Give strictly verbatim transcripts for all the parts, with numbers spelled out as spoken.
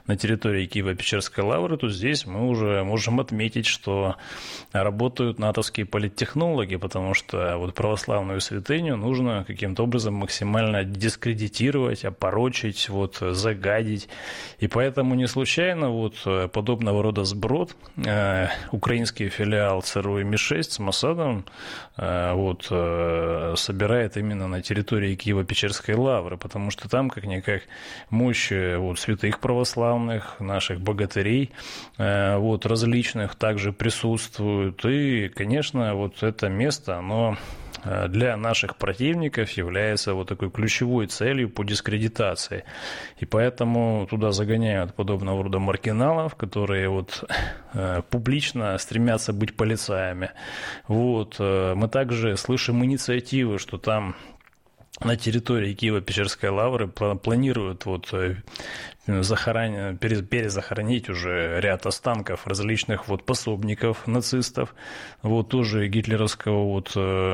на территории Киево-Печерской лавры, то здесь мы уже можем отметить, что работают натовские политтехнологи, потому что вот православную святыню нужно каким-то образом максимально дискредитировать, опорочить, вот, загадить. И поэтому не случайно вот подобного рода сброд э, украинский филиал ЦРУ эм и шесть с Моссадом э, вот, э, собирает именно на территории Киево-Печерской лавры, потому что там как-никак мощь вот, святых православных, наших богатырей э, вот, различных также присутствуют. И, конечно, вот это место, оно для наших противников является вот такой ключевой целью по дискредитации. И поэтому туда загоняют подобного рода маргиналов, которые вот э, публично стремятся быть полицаями. Вот. Мы также слышим инициативы, что там на территории Киево-Печерской лавры планируют вот захоронить, перезахоронить уже ряд останков различных вот пособников нацистов, вот тоже гитлеровского вот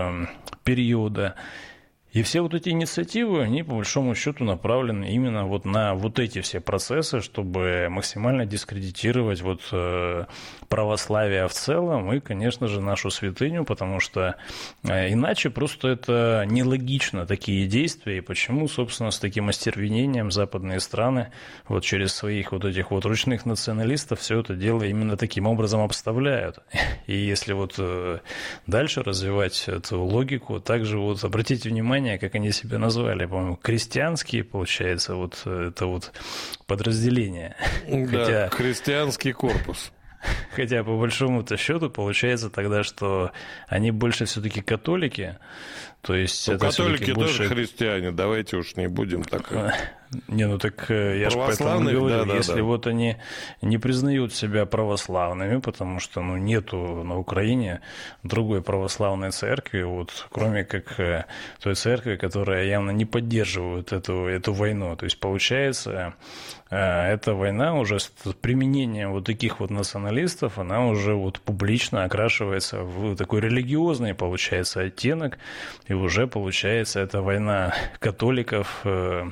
периода. И все вот эти инициативы, они по большому счету направлены именно вот на вот эти все процессы, чтобы максимально дискредитировать вот православие в целом и, конечно же, нашу святыню, потому что иначе просто это нелогично, такие действия. И почему, собственно, с таким остервенением западные страны вот через своих вот этих вот ручных националистов все это дело именно таким образом обставляют. И если вот дальше развивать эту логику, также вот обратите внимание, как они себя назвали, по-моему, крестьянские, получается, вот это вот подразделение. Да, Хотя... христианский корпус. Хотя, по большому-то счету, получается тогда, что они больше все-таки католики. То есть, ну, это католики больше... тоже христиане, давайте уж не будем так. Не, ну так я же поэтому говорю, да, если да. вот они не признают себя православными, потому что ну, нету на Украине другой православной церкви, вот, кроме как той церкви, которая явно не поддерживает эту, эту войну. То есть, получается, эта война уже с применением вот таких вот националистов, она уже вот публично окрашивается в такой религиозный, получается, оттенок, и уже, получается, это война католиков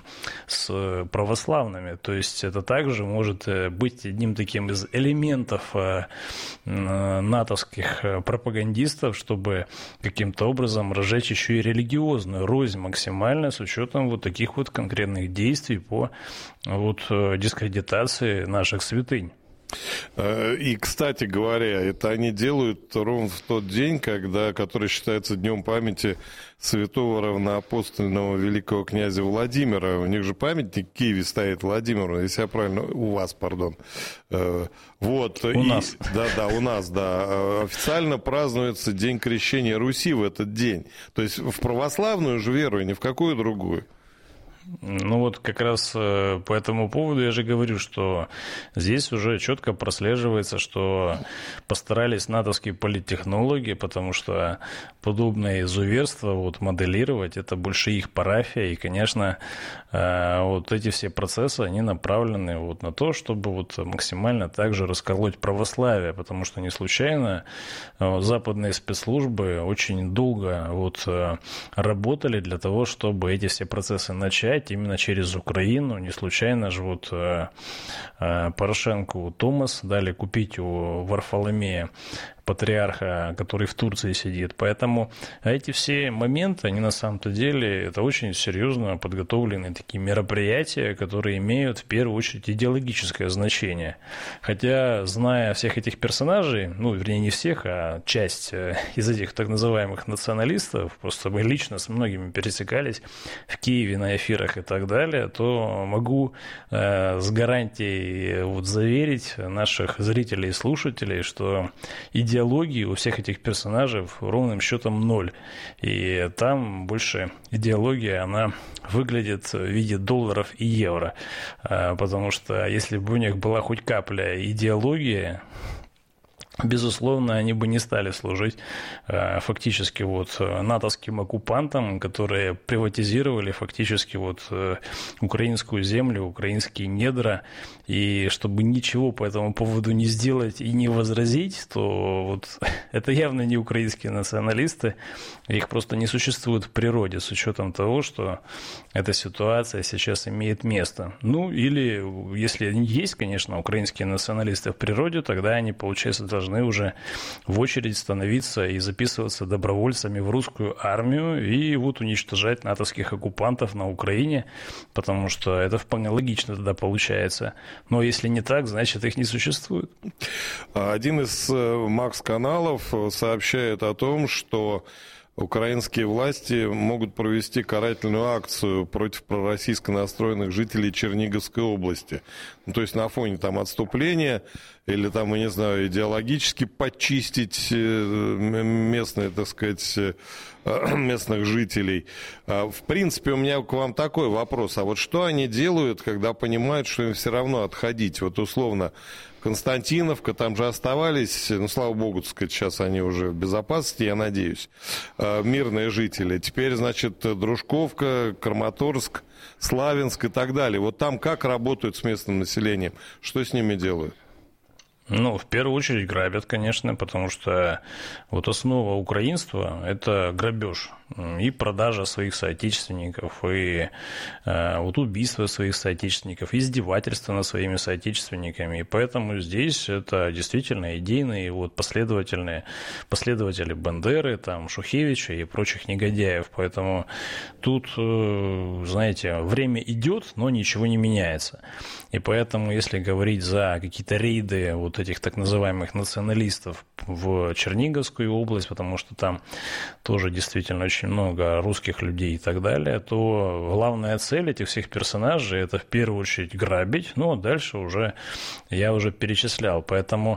с православными. То есть это также может быть одним таким из элементов натовских пропагандистов, чтобы каким-то образом разжечь еще и религиозную рознь максимально с учетом вот таких вот конкретных действий по вот дискредитации наших святынь. И, кстати говоря, это они делают ровно в тот день, когда, который считается днем памяти святого равноапостольного великого князя Владимира. У них же памятник в Киеве стоит Владимиру, если я правильно... У вас, пардон. Вот. У и, нас. Да, да, у нас, да. Официально празднуется День крещения Руси в этот день. То есть в православную же веру, и ни в какую другую. Ну вот как раз по этому поводу я же говорю, что здесь уже четко прослеживается, что постарались натовские политтехнологи, потому что подобное изуверство вот, моделировать, это больше их парафия, и, конечно, вот эти все процессы, они направлены вот на то, чтобы вот максимально также расколоть православие, потому что не случайно западные спецслужбы очень долго вот работали для того, чтобы эти все процессы начать именно через Украину. Не случайно же вот Порошенку Томас дали купить у Варфоломея, патриарха, который в Турции сидит. Поэтому эти все моменты, они на самом-то деле, это очень серьезно подготовленные такие мероприятия, которые имеют в первую очередь идеологическое значение. Хотя, зная всех этих персонажей, ну, вернее, не всех, а часть из этих так называемых националистов, просто мы лично с многими пересекались в Киеве на эфирах и так далее, то могу э, с гарантией вот заверить наших зрителей и слушателей, что идеология идеологии у всех этих персонажей ровным счетом ноль. И там больше идеология, она выглядит в виде долларов и евро. Потому что если бы у них была хоть капля идеологии, безусловно, они бы не стали служить э, фактически вот натовским оккупантам, которые приватизировали фактически вот э, украинскую землю, украинские недра, и чтобы ничего по этому поводу не сделать и не возразить, то вот это явно не украинские националисты, их просто не существует в природе с учетом того, что эта ситуация сейчас имеет место. Ну или если есть, конечно, украинские националисты в природе, тогда они, получается, должны должны уже в очередь становиться и записываться добровольцами в русскую армию и вот уничтожать натовских оккупантов на Украине, потому что это вполне логично тогда получается. Но если не так, значит, их не существует. Один из Макс-каналов сообщает о том, что украинские власти могут провести карательную акцию против пророссийско настроенных жителей Черниговской области. Ну, то есть на фоне там отступления или там, я не знаю, идеологически почистить местные, так сказать, местных жителей. В принципе, у меня к вам такой вопрос. А вот что они делают, когда понимают, что им все равно отходить? Вот условно Константиновка, там же оставались, ну, слава богу, так сказать, сейчас они уже в безопасности, я надеюсь, мирные жители. Теперь, значит, Дружковка, Краматорск, Славянск и так далее. Вот там как работают с местным населением? Что с ними делают? Ну, в первую очередь грабят, конечно, потому что вот основа украинства – это грабеж и продажа своих соотечественников, и э, вот убийство своих соотечественников, издевательство над своими соотечественниками. И поэтому здесь это действительно идейные вот последовательные последователи Бандеры, там, Шухевича и прочих негодяев. Поэтому тут, э, знаете, время идет, но ничего не меняется. И поэтому, если говорить за какие-то рейды вот этих так называемых националистов в Черниговскую область, потому что там тоже действительно очень много русских людей и так далее, то главная цель этих всех персонажей – это в первую очередь грабить, ну а дальше уже я уже перечислял. Поэтому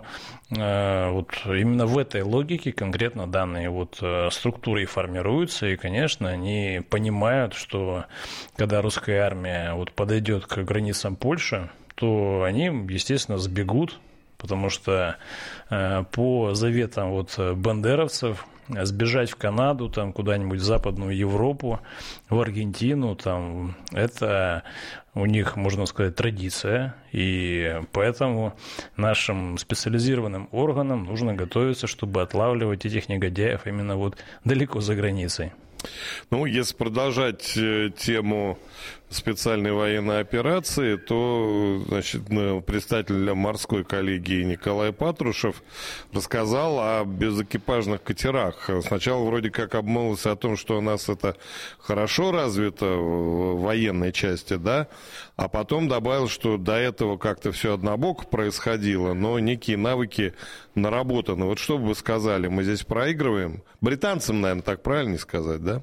э, вот именно в этой логике конкретно данные вот структуры и формируются, и, конечно, они понимают, что когда русская армия вот подойдет к границам Польши, то они, естественно, сбегут, потому что э, по заветам вот бандеровцев сбежать в Канаду, там куда-нибудь в Западную Европу, в Аргентину, там это у них, можно сказать, традиция, и поэтому нашим специализированным органам нужно готовиться, чтобы отлавливать этих негодяев именно вот далеко за границей. Ну, если продолжать тему специальной военной операции, то, значит, представитель морской коллегии Николай Патрушев рассказал о безэкипажных катерах. Сначала вроде как обмолвился о том, что у нас это хорошо развито в военной части, да, а потом добавил, что до этого как-то все однобоко происходило, но некие навыки наработаны. Вот что бы вы сказали, мы здесь проигрываем? Британцам, наверное, так правильно сказать, да?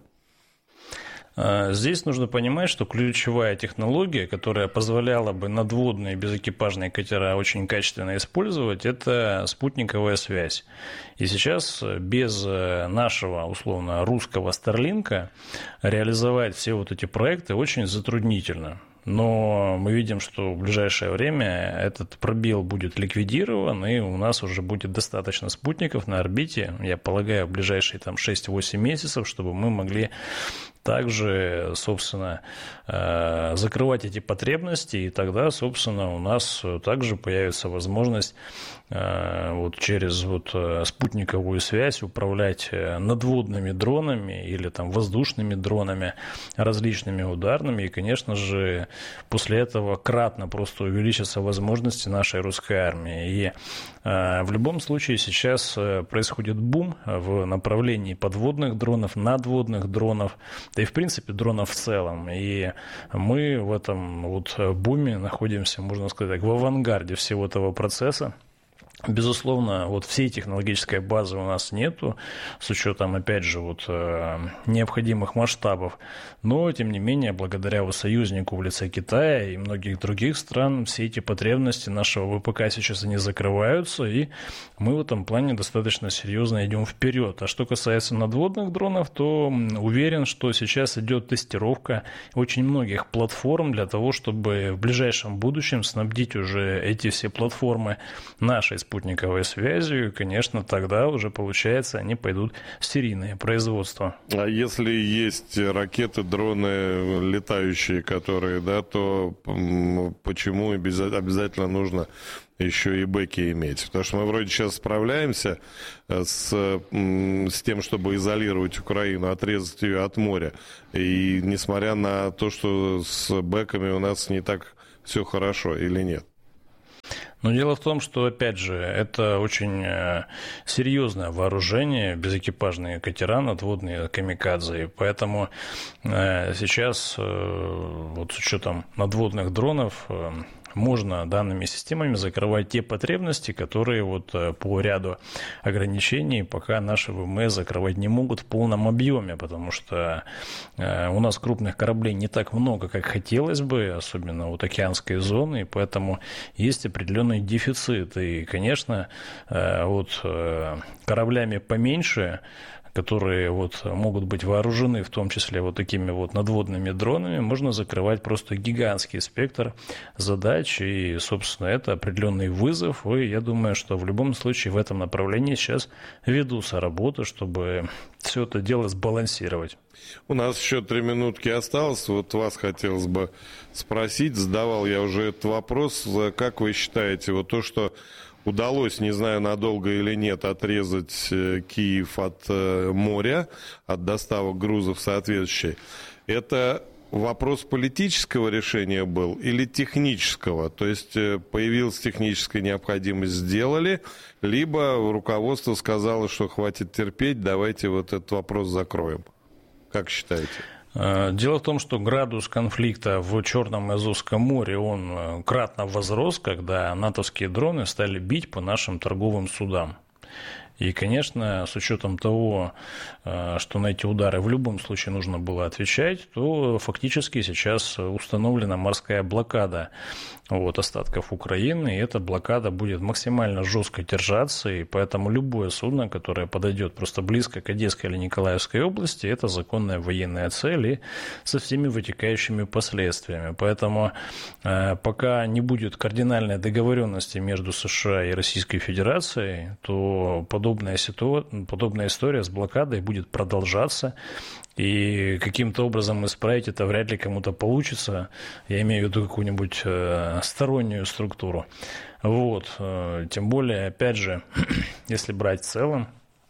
Здесь нужно понимать, что ключевая технология, которая позволяла бы надводные безэкипажные катера очень качественно использовать, это спутниковая связь. И сейчас без нашего, условно, русского Старлинка реализовать все вот эти проекты очень затруднительно. Но мы видим, что в ближайшее время этот пробел будет ликвидирован, и у нас уже будет достаточно спутников на орбите, я полагаю, в ближайшие там шесть-восемь месяцев, чтобы мы могли также, собственно, закрывать эти потребности, и тогда, собственно, у нас также появится возможность вот через вот спутниковую связь управлять надводными дронами или там воздушными дронами, различными ударными, и, конечно же, после этого кратно просто увеличатся возможности нашей русской армии. И в любом случае сейчас происходит бум в направлении подводных дронов, надводных дронов, да и, в принципе, дронов в целом. И мы в этом вот буме находимся, можно сказать, в авангарде всего этого процесса. Безусловно, вот всей технологической базы у нас нету, с учетом, опять же, вот, необходимых масштабов, но, тем не менее, благодаря вот союзнику в лице Китая и многих других стран, все эти потребности нашего ВПК сейчас они закрываются, и мы в этом плане достаточно серьезно идем вперед. А что касается надводных дронов, то уверен, что сейчас идет тестировка очень многих платформ для того, чтобы в ближайшем будущем снабдить уже эти все платформы нашей спутниковой связью, и, конечно, тогда уже, получается, они пойдут в серийное производство. А если есть ракеты, дроны летающие, которые, да, то почему обязательно нужно еще и бэки иметь? Потому что мы вроде сейчас справляемся с, с тем, чтобы изолировать Украину, отрезать ее от моря. И несмотря на то, что с бэками у нас не так все хорошо, или нет? Но дело в том, что, опять же, это очень серьезное вооружение, безэкипажные катера, надводные камикадзе. Поэтому сейчас, вот с учетом надводных дронов, можно данными системами закрывать те потребности, которые вот по ряду ограничений пока наши ВМС закрывать не могут в полном объеме, потому что у нас крупных кораблей не так много, как хотелось бы, особенно вот океанской зоны, и поэтому есть определенный дефицит. И, конечно, вот кораблями поменьше, которые вот могут быть вооружены, в том числе вот такими вот надводными дронами, можно закрывать просто гигантский спектр задач, и, собственно, это определенный вызов, и я думаю, что в любом случае в этом направлении сейчас ведутся работы, чтобы все это дело сбалансировать. У нас еще три минутки осталось, вот вас хотелось бы спросить, задавал я уже этот вопрос, как вы считаете, вот то, что удалось, не знаю, надолго или нет, отрезать Киев от моря, от доставок грузов соответствующей. Это вопрос политического решения был или технического? То есть появилась техническая необходимость, сделали, либо руководство сказало, что хватит терпеть, давайте вот этот вопрос закроем. Как считаете? Дело в том, что градус конфликта в Черном и Азовском море, он кратно возрос, когда натовские дроны стали бить по нашим торговым судам. И, конечно, с учетом того, что на эти удары в любом случае нужно было отвечать, то фактически сейчас установлена морская блокада вот, остатков Украины, и эта блокада будет максимально жестко держаться, и поэтому любое судно, которое подойдет просто близко к Одесской или Николаевской области, это законная военная цель и со всеми вытекающими последствиями. Поэтому пока не будет кардинальной договоренности между США и Российской Федерацией, то подобная ситуация, подобная история с блокадой будет продолжаться, и каким-то образом исправить это вряд ли кому-то получится. Я имею в виду какую-нибудь э, стороннюю структуру. Вот. Тем более, опять же, если брать в целом,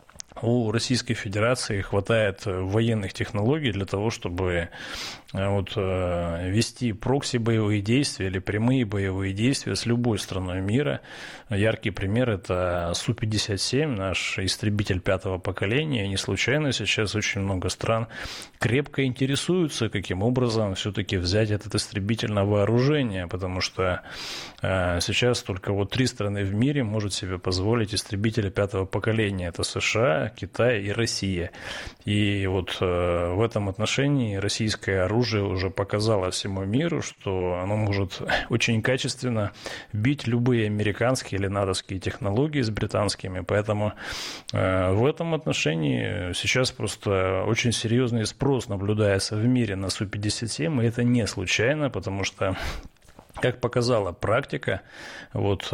у Российской Федерации хватает военных технологий для того, чтобы вот, вести прокси-боевые действия или прямые боевые действия с любой страной мира. Яркий пример – это Су пятьдесят семь, наш истребитель пятого поколения. И не случайно сейчас очень много стран крепко интересуются, каким образом все-таки взять этот истребитель на вооружение, потому что сейчас только вот три страны в мире могут себе позволить истребителя пятого поколения. Это США, Китай и Россия. И вот в этом отношении российское оружие уже показало всему миру, что оно может очень качественно бить любые американские или натовские технологии с британскими. Поэтому в этом отношении сейчас просто очень серьезный спрос наблюдается в мире на Су пятьдесят семь, и это не случайно, потому что, как показала практика, вот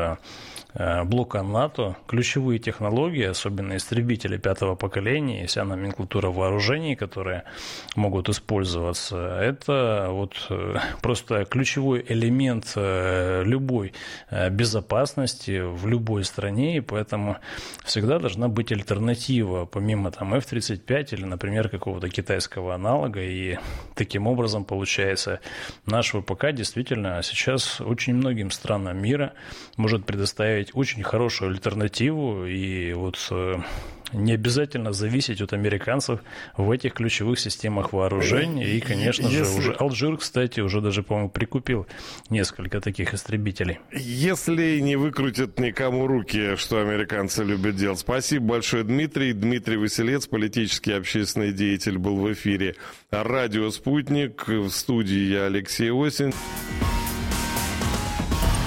блока НАТО, ключевые технологии, особенно истребители пятого поколения и вся номенклатура вооружений, которые могут использоваться, это вот просто ключевой элемент любой безопасности в любой стране, и поэтому всегда должна быть альтернатива, помимо там эф тридцать пять или, например, какого-то китайского аналога, и таким образом, получается, наш ВПК действительно сейчас очень многим странам мира может предоставить очень хорошую альтернативу, и вот не обязательно зависеть от американцев в этих ключевых системах вооружения. И, конечно Если... же, уже Алжир, кстати, уже даже, по-моему, прикупил несколько таких истребителей. Если не выкрутят никому руки, что американцы любят делать. Спасибо большое, Дмитрий. Дмитрий Василец, политический и общественный деятель, был в эфире радио «Спутник». В студии я, Алексей Осин.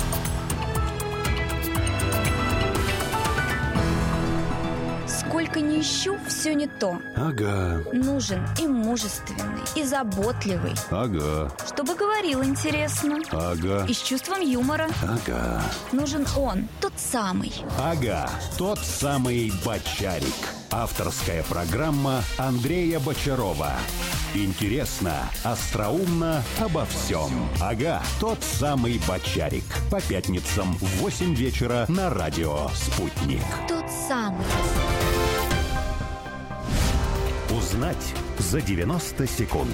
Сколько не ищу все не то. Ага. Нужен и мужественный, и заботливый. Ага. Чтобы говорил интересно. Ага. И с чувством юмора. Ага. Нужен он, тот самый. Ага, тот самый Бочарик. Авторская программа Андрея Бочарова. Интересно, остроумно, обо всем. Ага, тот самый Бочарик. По пятницам в восемь вечера на радио «Спутник». Тот самый. Узнать за девяносто секунд.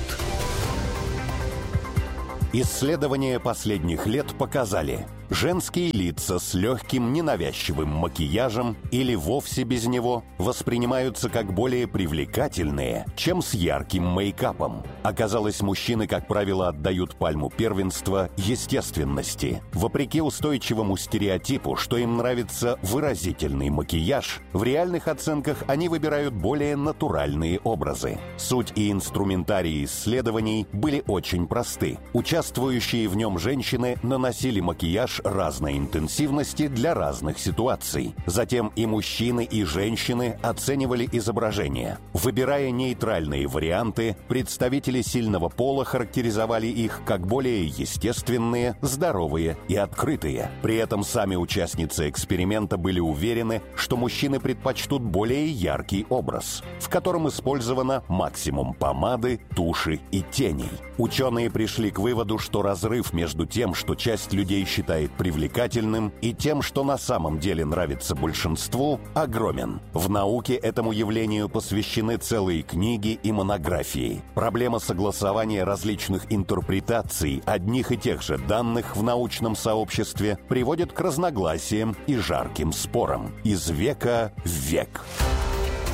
Исследования последних лет показали, женские лица с легким ненавязчивым макияжем или вовсе без него воспринимаются как более привлекательные, чем с ярким мейкапом. Оказалось, мужчины, как правило, отдают пальму первенства естественности. Вопреки устойчивому стереотипу, что им нравится выразительный макияж, в реальных оценках они выбирают более натуральные образы. Суть и инструментарий исследований были очень просты. Участвующие в нем женщины наносили макияж разной интенсивности для разных ситуаций. Затем и мужчины, и женщины оценивали изображения. Выбирая нейтральные варианты, представители сильного пола характеризовали их как более естественные, здоровые и открытые. При этом сами участницы эксперимента были уверены, что мужчины предпочтут более яркий образ, в котором использовано максимум помады, туши и теней. Ученые пришли к выводу, что разрыв между тем, что часть людей считает привлекательным, и тем, что на самом деле нравится большинству, огромен. В науке этому явлению посвящены целые книги и монографии. Проблема согласования различных интерпретаций одних и тех же данных в научном сообществе приводит к разногласиям и жарким спорам из века в век.